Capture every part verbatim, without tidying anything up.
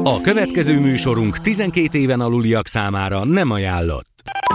A következő műsorunk tizenkét éven aluliak számára nem ajánlott.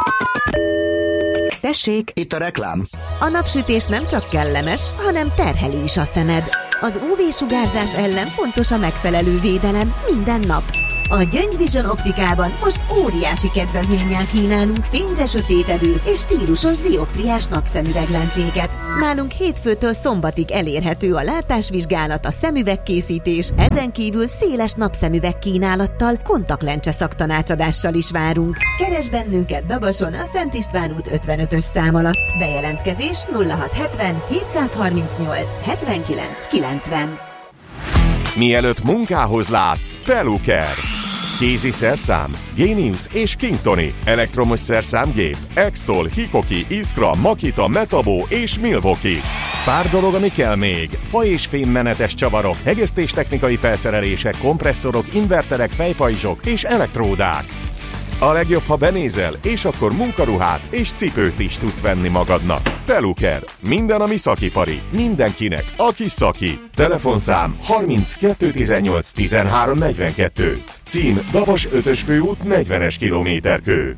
Tessék! Itt a reklám. A napsütés nem csak kellemes, hanem terheli is a szemed. Az ú vé-sugárzás ellen fontos a megfelelő védelem minden nap. A Gyöngyvision optikában most óriási kedvezménnyel kínálunk fényre sötétedő és stílusos dioptriás napszemüveglencséket. Nálunk hétfőtől szombatig elérhető a látásvizsgálat, a szemüvegkészítés, ezen kívül széles napszemüveg kínálattal, kontaktlencse szaktanácsadással is várunk. Keresd bennünket Dabason a Szent István út ötvenötös szám alatt. Bejelentkezés nulla hat hetven hétszázharmincnyolc hetvenkilenc kilencven. Mielőtt munkához látsz, Peluker. Kézi szerszám, Genius és Kingtoni. Elektromos szerszámgép, Extol, Hikoki, Iskra, Makita, Metabo és Milwaukee. Pár dolog, ami kell még. Fa- és fémmenetes csavarok, hegesztéstechnikai felszerelések, kompresszorok, inverterek, fejpajzsok és elektródák. A legjobb, ha benézel, és akkor munkaruhát és cipőt is tudsz venni magadnak. Peluker. Minden, ami szakipari. Mindenkinek, aki szaki. Telefonszám harminckettő tizennyolc tizenhárom negyvenkettő. Cím Dabas ötös főút negyvenes kilométerkő.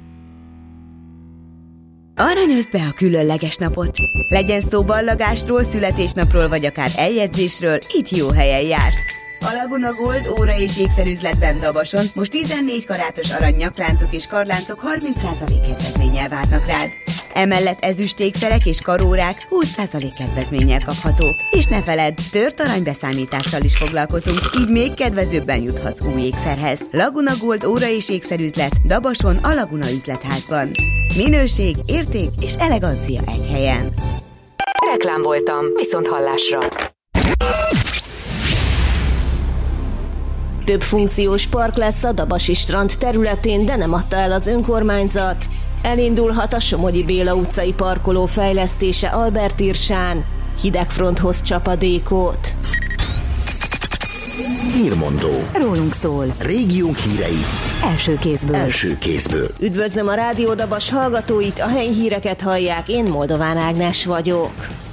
Aranyozd be a különleges napot. Legyen szó ballagásról, születésnapról vagy akár eljegyzésről, itt jó helyen jársz. A Laguna Gold óra és ékszerüzletben Dabason most tizennégy karátos arany nyakláncok és karláncok harminc százalék kedvezménnyel várnak rád. Emellett ezüst ékszerek és karórák húsz százalék kedvezménnyel kaphatók. És ne feledd, tört aranybeszámítással is foglalkozunk, így még kedvezőbben juthatsz új ékszerhez. Laguna Gold óra és ékszerüzlet Dabason a Laguna üzletházban. Minőség, érték és elegancia egy helyen. Reklám voltam, viszont hallásra. Több funkciós park lesz a Dabasi strand területén, de nem adta el az önkormányzat. Elindulhat a Somogyi Béla utcai parkoló fejlesztése Albert-Irsán. Hidegfronthoz csapadékot. Hírmondó. Rólunk szól. Régiónk hírei. Első kézből. Első kézből. Üdvözlöm a Rádió Dabas hallgatóit, a helyi híreket hallják, én Moldován Ágnes vagyok.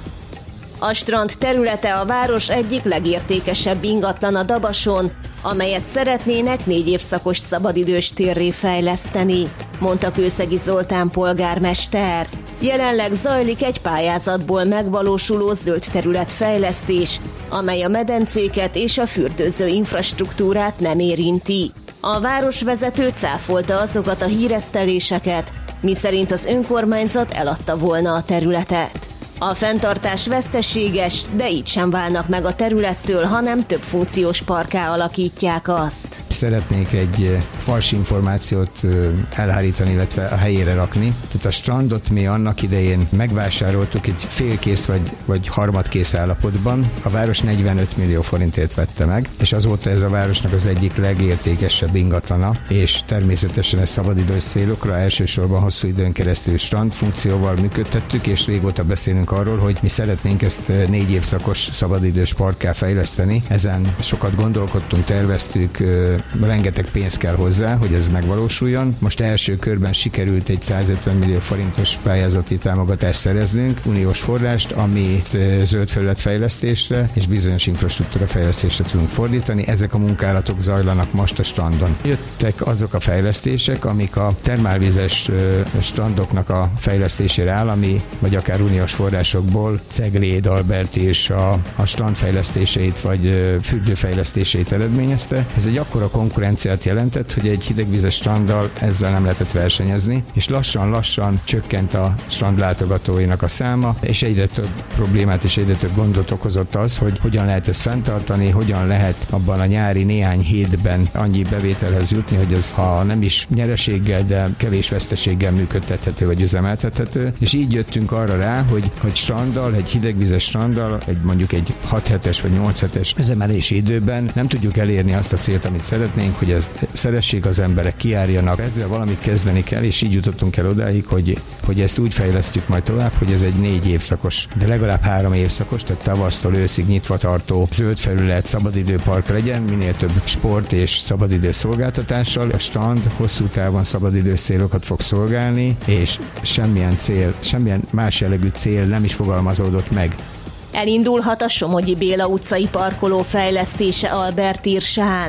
A strand területe a város egyik legértékesebb ingatlana Dabason, amelyet szeretnének négy évszakos szabadidős térré fejleszteni, mondta Kőszegi Zoltán polgármester. Jelenleg zajlik egy pályázatból megvalósuló zöld területfejlesztés, amely a medencéket és a fürdőző infrastruktúrát nem érinti. A városvezető cáfolta azokat a híreszteléseket, miszerint az önkormányzat eladta volna a területet. A fenntartás veszteséges, de így sem válnak meg a területtől, hanem több funkciós parkká alakítják azt. Szeretnék egy fals információt elhárítani, illetve a helyére rakni. Tehát a strandot mi annak idején megvásároltuk egy félkész vagy, vagy harmadkész állapotban. A város negyvenöt millió forintért vette meg, és azóta ez a városnak az egyik legértékesebb ingatlana, és természetesen ez szabadidős célokra, elsősorban hosszú időn keresztül strand funkcióval működtettük, és régóta beszélünk arról, hogy mi szeretnénk ezt négy évszakos szabadidős parkká fejleszteni. Ezen sokat gondolkodtunk, terveztük, rengeteg pénz kell hozzá, hogy ez megvalósuljon. Most első körben sikerült egy százötven millió forintos pályázati támogatást szereznünk, uniós forrást, amit zöld felületfejlesztésre és bizonyos infrastruktúra fejlesztésre tudunk fordítani. Ezek a munkálatok zajlanak most a strandon. Jöttek azok a fejlesztések, amik a termálvizes strandoknak a fejlesztésére állami, vagy akár uniós forrásokból Cegléd, Albert és a, a strand fejlesztéseit vagy fürdőfejlesztéseit eredményezte. Ez egy akkora konkurenciát jelentett, hogy egy hidegvizes stranddal ezzel nem lehetett versenyezni, és lassan-lassan csökkent a strand látogatóinak a száma, és egyre több problémát és egyre több gondot okozott az, hogy hogyan lehet ezt fenntartani, hogyan lehet abban a nyári néhány hétben annyi bevételhez jutni, hogy ez ha nem is nyereséggel, de kevés veszteséggel működtethető vagy üzemeltethető, és így jöttünk arra rá, hogy, hogy stranddal, egy hidegvizes stranddal, egy mondjuk egy hat hetes vagy nyolc hetes üzemelési időben nem tudjuk elérni azt a célt, amit szeretnénk, hogy ezt szeressék az emberek, kijárjanak. Ezzel valamit kezdeni kell, és így jutottunk el odáig, hogy, hogy ezt úgy fejlesztjük majd tovább, hogy ez egy négy évszakos, de legalább három évszakos, tehát tavasztól őszig nyitva tartó zöld felület, szabadidőpark legyen, minél több sport és szabadidő szolgáltatással. A strand hosszú távon szabadidős célokat fog szolgálni, és semmilyen cél, semmilyen más jellegű cél nem is fogalmazódott meg. Elindulhat a Somogyi Béla utcai parkoló fejlesztése Albert-Irsán.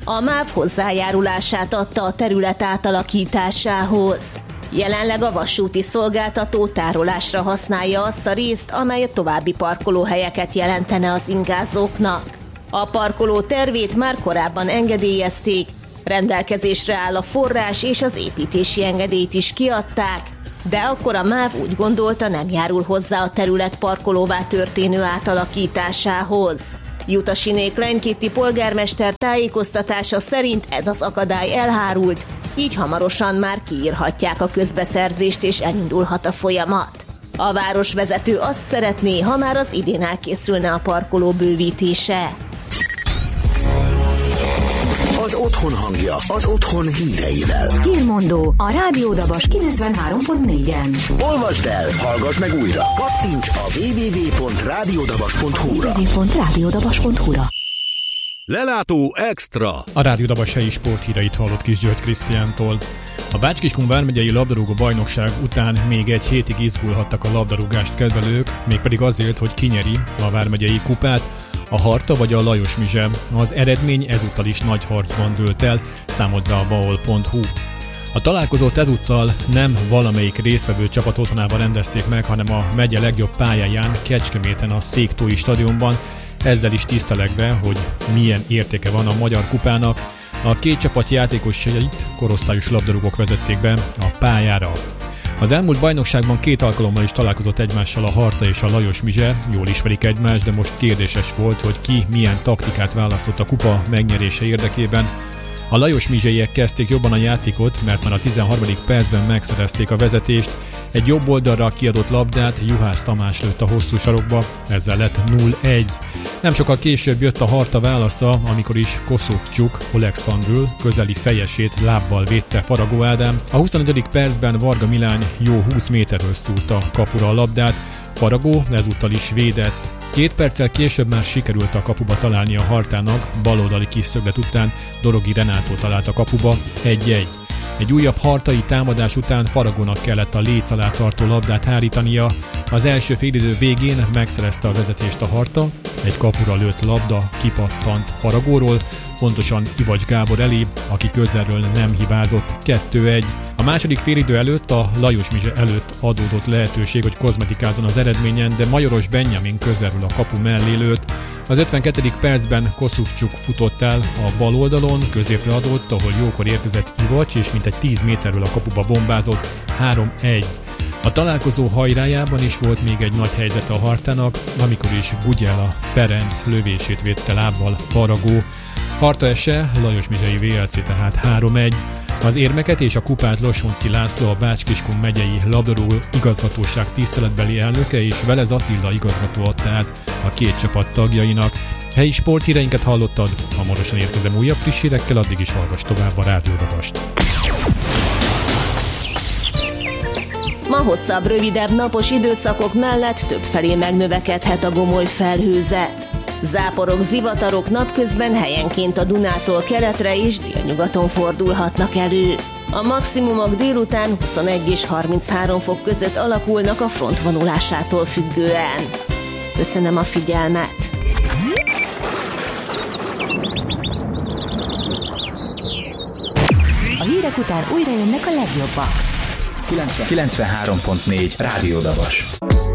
A MÁV hozzájárulását adta a terület átalakításához. Jelenleg a vasúti szolgáltató tárolásra használja azt a részt, amely a további parkolóhelyeket jelentene az ingázóknak. A parkoló tervét már korábban engedélyezték, rendelkezésre áll a forrás és az építési engedélyt is kiadták, de akkor a MÁV úgy gondolta, nem járul hozzá a terület parkolóvá történő átalakításához. Jutasinék Lenykéti polgármester tájékoztatása szerint ez az akadály elhárult, így hamarosan már kiírhatják a közbeszerzést és elindulhat a folyamat. A városvezető azt szeretné, ha már az idén elkészülne a parkoló bővítése. Az otthon hangja, az otthon híreivel. Hírmondó a Rádió Dabas kilencvenhárom pont négyen. Olvasd el, hallgass meg újra. Kattints a double-u double-u double-u pont rádiódabas pont hu-ra. double-u double-u double-u pont rádiódabas pont hu-ra. Lelátó Extra. A Rádió Dabas helyi sporthíreit hallott Kis György Krisztiántól. A Bács-Kiskun vármegyei labdarúgó bajnokság után még egy hétig izgulhattak a labdarúgást kedvelők, mégpedig azért, hogy kinyeri a vármegyei kupát, a Harta vagy a Lajos Mizse. Az eredmény ezúttal is nagy harcban dőlt el, számolt be a baol pont hu. A találkozót ezúttal nem valamelyik résztvevő csapat otthonában rendezték meg, hanem a megye legjobb pályáján, Kecskeméten a Széktói stadionban, ezzel is tisztelegve, hogy milyen értéke van a Magyar Kupának. A két csapat játékosait korosztályos labdarúgók vezették be a pályára. Az elmúlt bajnokságban két alkalommal is találkozott egymással a Harta és a Lajos Mizse, jól ismerik egymást, de most kérdéses volt, hogy ki milyen taktikát választott a kupa megnyerése érdekében. A Lajos Mizseiek kezdték jobban a játékot, mert már a tizenharmadik percben megszerezték a vezetést. Egy jobb oldalra kiadott labdát Juhász Tamás lőtt a hosszú sarokba, ezzel lett nulla egy. Nem sokkal később jött a Harta válasza, amikor is Koszovcsuk Olekszandrül közeli fejesét lábbal védte Faragó Ádám. A huszonötödik percben Varga Milány jó húsz méterről szúrta kapura a labdát, Faragó ezúttal is védett. Két perccel később már sikerült a kapuba találni a Hartának, baloldali kis szöglet után Dorogi Renátó talált a kapuba, egy egy. Egy újabb hartai támadás után Faragónak kellett a léc alá tartó labdát hárítania. Az első félidő végén megszerezte a vezetést a Harta, egy kapura lőtt labda kipattant Faragóról, pontosan Ivacs Gábor elé, aki közelről nem hibázott, kettő egy. A második félidő előtt a Lajos Mizse előtt adódott lehetőség, hogy kozmetikázzon az eredményen, de Majoros Benjamin közelről a kapu mellé lőtt. Az ötvenkettedik percben Koszovcsuk futott el a bal oldalon, középre adott, ahol jókor érkezett Ivacs, és mintegy tíz méterről a kapuba bombázott, három egy. A találkozó hajrájában is volt még egy nagy helyzete a Hartának, amikor is Bugyela Ferenc lövését védte lábbal Faragó. Harta ese, Lajos Mizsei vé el cé tehát három egy. Az érmeket és a kupát Lossonci László, a Bács-Kiskun megyei labdarúgó igazgatóság tiszteletbeli elnöke és Velez Attila igazgató adta át a két csapat tagjainak. Helyi sporthíreinket hallottad, hamarosan érkezem újabb friss hírekkel, addig is hallgass tovább a Rádió Dabast. Ma hosszabb, rövidebb napos időszakok mellett többfelé megnövekedhet a gomoly felhőzet. Záporok, zivatarok napközben helyenként a Dunától keletre és délnyugaton fordulhatnak elő. A maximumok délután huszonegy és harminchárom fok között alakulnak a front vonulásától függően. Köszönöm a figyelmet! A hírek után újra jönnek a legjobbak. kilencvenhárom pont négy Rádió Dabas.